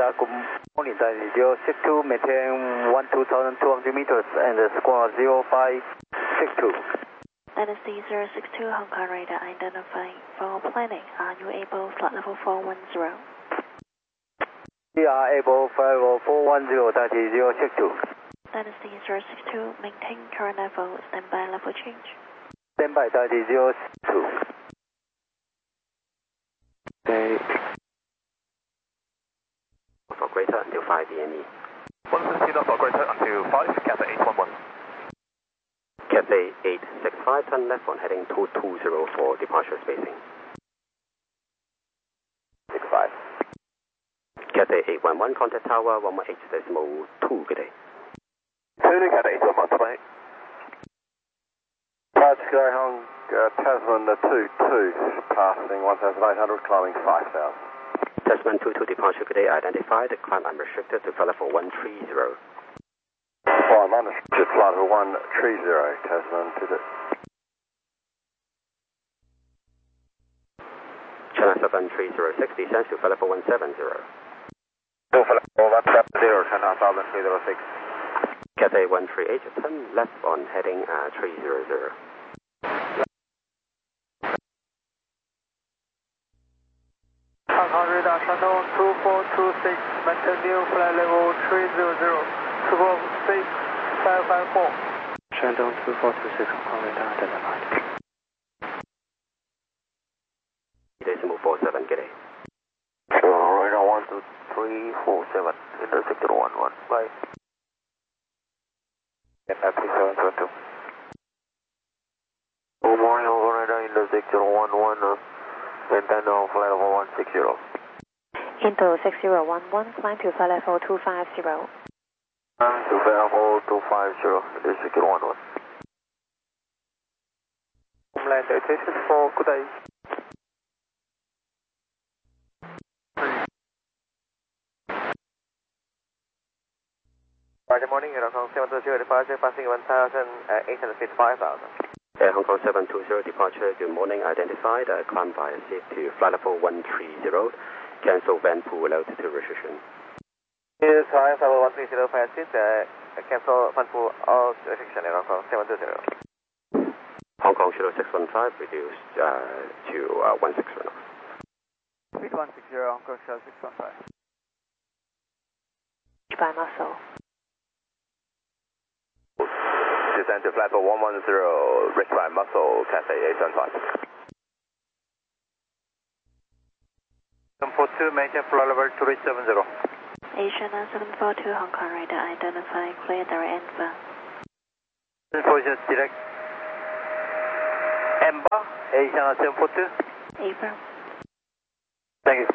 Good morning, Dynasty 062, maintain 12,200 meters and square 0562. Dynasty 062, Hong Kong radar identifying. For planning, are you able flight level 410? We are able flight level 410, Dynasty 062. Dynasty 062, maintain current level, standby level change. Standby, Dynasty 062. Okay. For greater until 5 DME. 170 for greater until 5, Cathay 811. Cathay 865, turn left on heading 220 for departure spacing. 65. Cathay 811, contact tower 118.2, good day. Zulu Cathay 811, bye. Sky Hong, Tasman 22, passing 1,800, climbing 5,000. Tasman 22 departure, good day, identified, climb unrestricted to flight level 130. Climb unrestricted, flight level 130, Tasman 22. China 7306, descends to flight level 170. Flight level 170, China 7306. Cathay 138, turn left on heading 300. Hong Kong radar Shandong 2426, maintain new flight level 300, squawk 6554. Shandong 2426, Hong Kong radar identified. Decimal 47, good day. Radar 12347, intersected 11, bye. Cathay 3722. Good morning, radar intersected 11, maintain on flight level 160. Into 6011, climb to flight level 250. To flight level 250, intersected 11. Homeland Station for good day. Friday morning, Hong Kong 720 departure, passing 1,800 feet, 5,000. Hong Kong 720 departure, good morning, identified, climb via seat to flight level 130, cancel Vanpool altitude restriction. Yes, hi, level 130 passage, cancel Vanpool altitude restriction in Hong Kong 720. Hong Kong Shuttle 615 reduced to 160 knots. Speed 160, Hong Kong Shuttle 615. By muscle. Descend to flight level 110, reach by muscle, Cathay 875. 742, maintain flight level 370. Asian 742, Hong Kong radar identify, clear direct Enver. Position direct. Ember, Asian 742. Abram. Thank you.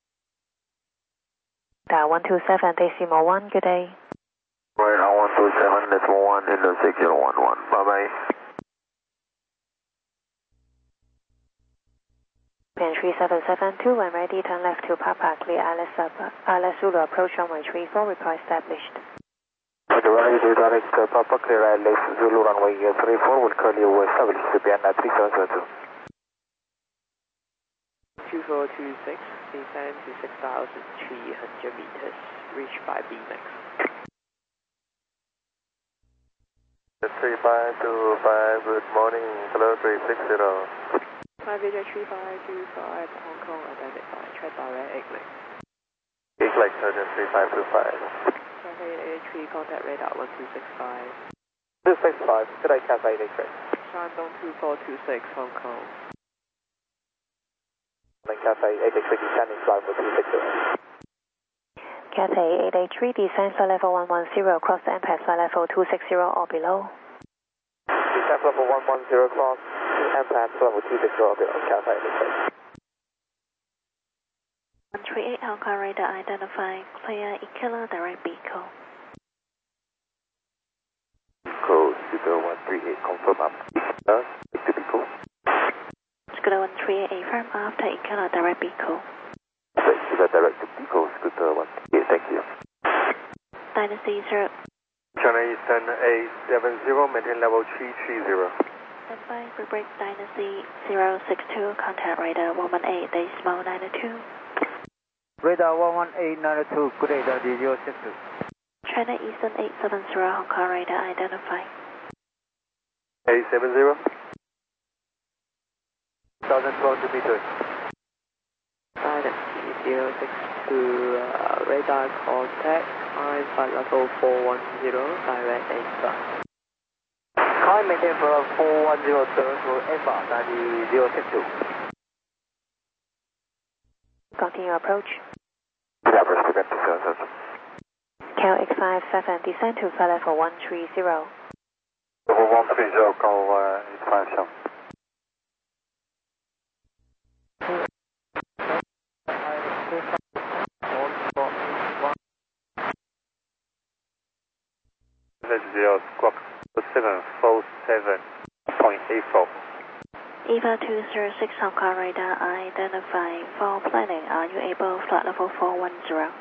Dial 127.1, good day. Radar 127, decimal 1, intersect 011, bye-bye. Pan 3772, when ready, turn left to Papa, clear Alice Zulu, approach runway 34, report established. Okay, runway direct Papa, clear Alice Zulu, runway 34, will call you established, CPN 3772. 2426, descend to 6,300 meters, reach by BMAX. 3525, good morning, hello 360. 53525, Hong Kong identified, tread direct Eggley. Eagle Surgeon 3525. Cathay 83, contact radar 1265. 265, good day, Cathay 83. Shandong 2426, Hong Kong. Cathay 883, descending flight for 260. Cathay 883, descend flight level 110, cross the impact flight level 260 or below. Descend level 110, cross impact level 260 or below, Cathay 883. 138, Hong Kong radar identify, clear Ikela direct Biko. Code Scooter 138, confirm up. To be cool. Scooter 138, affirm after Ikela direct Biko. Scooter direct to Pico, Scooter 138, thank you. Dynasty 0. China Eastern 870, maintain level 330. Standby, break Dynasty 062, contact radar 118.92. Radar 11892, good day, Dundee 062. China Eastern 870, Hong Kong radar identified. 870. 1012 meters. Silent 062, radar contact, climb flight level 410, direct inbound. Climb maintain for 410 to inbound, Dundee 062. Continue approach. Average prevent descent. Cal X57, descend to flight level 130. Level 130, call 857. Squawk 747.84. EVA 206 Hong Kong radar identified. For planning, are you able flight level 410?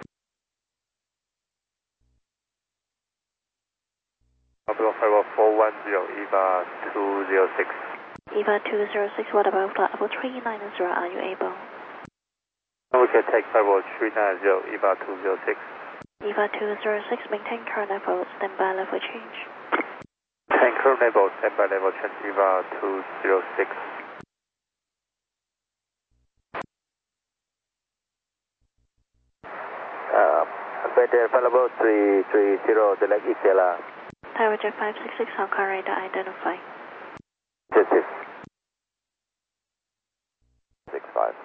Level 410, EVA 206. EVA 206, what about flight level 390? Are you able? We can take level 390, EVA 206. EVA 206, maintain current level, standby level change. Tanker level, standby level change, EVA 206. Maintain flight level 330, select XLR. Tower Jet 566 Hong Kong radar identified. 65.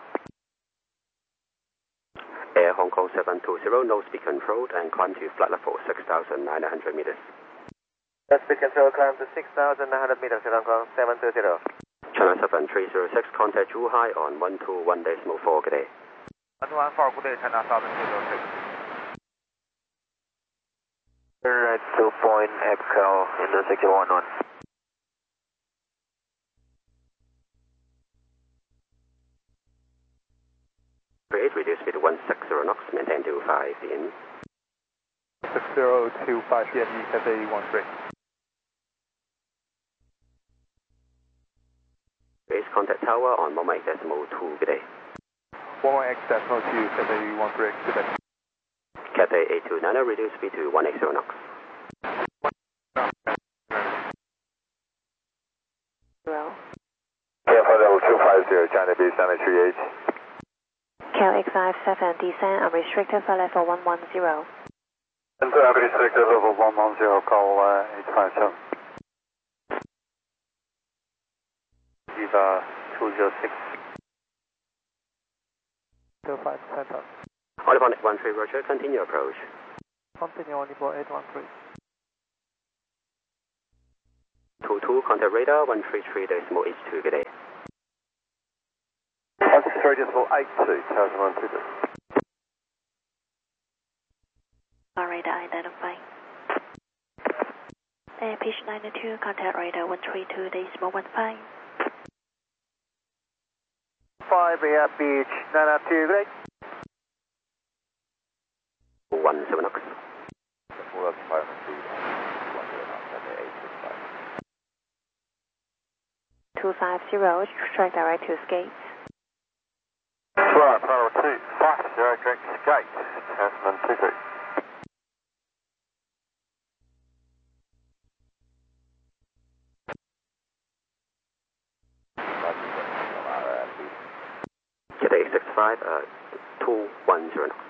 Air Hong Kong 720, no speed controlled and climb to flight level 6,900 meters. That's speed control, climb to 6,900 meters in Hong Kong 720. China 7306, contact Zhuhai on 121.4, good day. 114, good day, China 7306. Right 2 point Echo, intersection 11. Create reduce speed to 160 knots, maintain to 5 in. 6025 CME, Cathay 13. Base contact tower on 1.2, good day. 118.2, Cathay 13, good day. Cathay 829, reduce speed to 180 knots. Row. Yeah, for level 250, China Base 938. Cal X57, descend unrestricted flight level 110. And unrestricted level 110, call 857. EVA 206. 25 center. Oliphant 813, roger, continue approach. Continue on Lipo 813. 22, contact radar 133.H2, good day. 133.82, Tasman 2. Radar identified. Air pitch 92, contact radar 132.15. 5 Air Beach 992, great. 17 knots. 250, track direct to Skates. Right, Bravo 2, 5, direct Skate, Tasman 2. Cathay 65, 210 knots.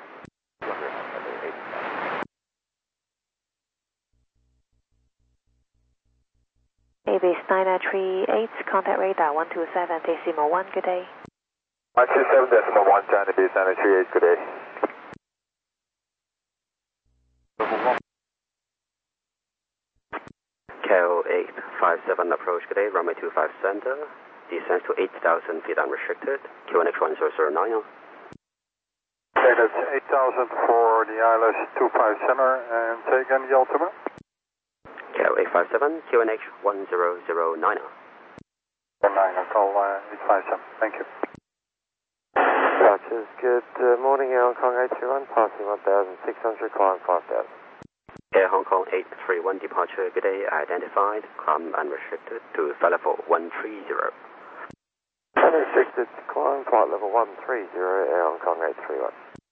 Avis 9938, contact radar 127.1, good day. 127.1, China Base 938, good day. Cal 857, approach, good day, runway 25 center. Descends to 8,000 feet unrestricted. QNX 1009. Okay, that's 8,000 for the ILS 25 center, and say again the altimeter. Cal 857, QNH 1009. 9, I'll call 857, thank you. Patches, good morning, Air Hong Kong 831, passing 1,600, climb 5,000. Air Hong Kong 831, departure, good day, identified, climb unrestricted to flight level 130. Unrestricted, climb flight level 130, Air Hong Kong 831.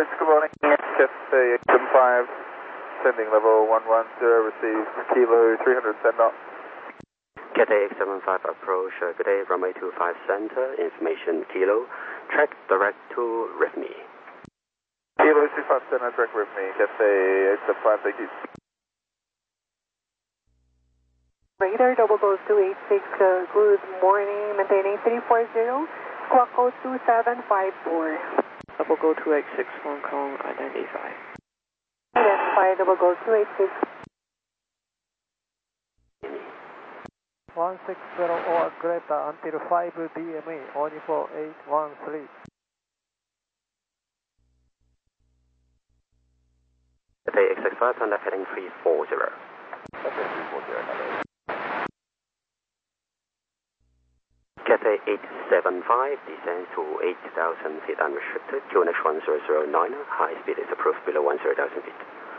good morning. Cathay 875, sending level 110, receive Kilo 300, send up. Cathay 875 approach, good day, runway 25 center, information Kilo, track direct to RIFME. Kilo 25 center, direct RIFME, Cathay 875, thank you. Radar double goes 286, good morning, maintaining 340, squawk code 2754. Double go 286, Hong Kong, identify. Identify, double go 286. 160 or greater until 5 DME, only for 813. Cathay 865, turn left heading 340. Cathay 340, Cathay 875 descends to 8,000 feet unrestricted, QNH 1009, high speed is approved below 10,000 feet.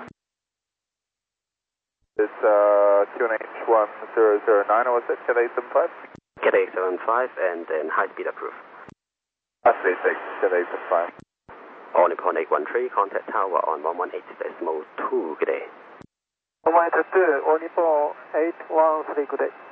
This QNH 1009, or was it Cathay 875? Cathay 875 and then high speed approved. Cathay 875. All Nippon 813, contact tower on 118.2, good day. 182, all Nippon 813, good day.